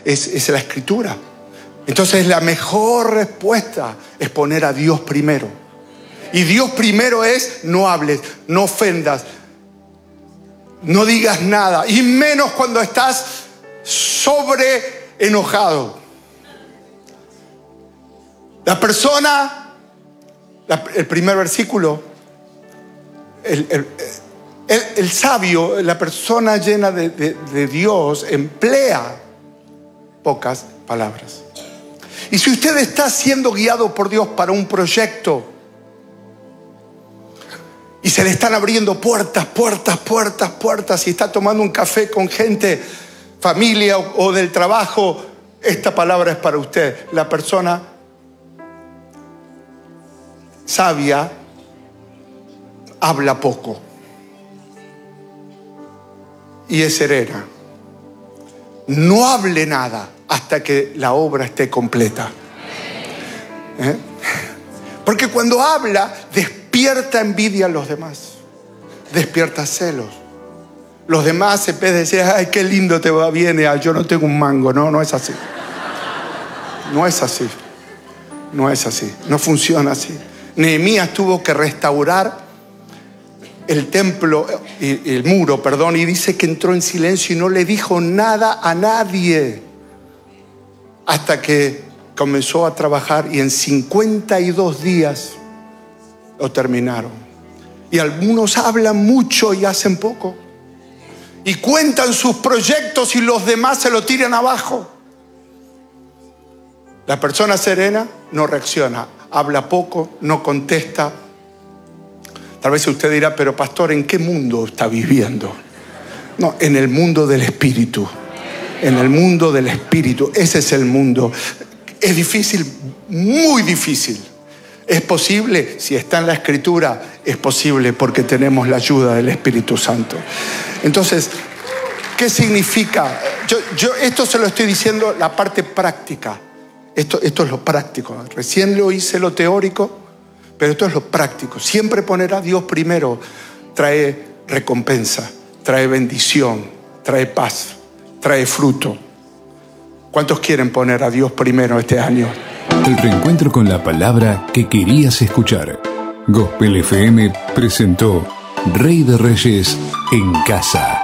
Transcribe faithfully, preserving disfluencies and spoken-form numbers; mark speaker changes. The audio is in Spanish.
Speaker 1: es, es la Escritura. Entonces la mejor respuesta es poner a Dios primero. Y Dios primero es: no hables, no ofendas, no digas nada, y menos cuando estás sobre enojado. La persona, la, el primer versículo, el, el, el, el sabio, la persona llena de, de, de Dios, emplea pocas palabras. Y si usted está siendo guiado por Dios para un proyecto y se le están abriendo puertas, puertas, puertas, puertas, y está tomando un café con gente, familia o, o del trabajo, esta palabra es para usted. La persona sabia habla poco y es serena. No hable nada hasta que la obra esté completa. ¿Eh? Porque cuando habla, despierta envidia a los demás, despierta celos. Los demás, en vez de decir: ay, qué lindo te va bien, yo no tengo un mango. No, no es así. No es así. No es así. No funciona así. Nehemías tuvo que restaurar el templo, el muro, perdón, y dice que entró en silencio y no le dijo nada a nadie hasta que comenzó a trabajar, y en cincuenta y dos días lo terminaron. Y algunos hablan mucho y hacen poco, y cuentan sus proyectos y los demás se lo tiran abajo. La persona serena no reacciona, habla poco, no contesta. Tal vez usted dirá: pero pastor, ¿en qué mundo está viviendo? No, en el mundo del Espíritu. En el mundo del Espíritu. Ese es el mundo. Es difícil, muy difícil. Es posible, si está en la Escritura, es posible porque tenemos la ayuda del Espíritu Santo. Entonces, ¿qué significa? Yo, yo esto se lo estoy diciendo, la parte práctica. Esto, esto es lo práctico. Recién lo hice lo teórico, pero esto es lo práctico. Siempre poner a Dios primero trae recompensa, trae bendición, trae paz, trae fruto. ¿Cuántos quieren poner a Dios primero este año?
Speaker 2: El reencuentro con la palabra que querías escuchar. Gospel F M presentó Rey de Reyes en Casa.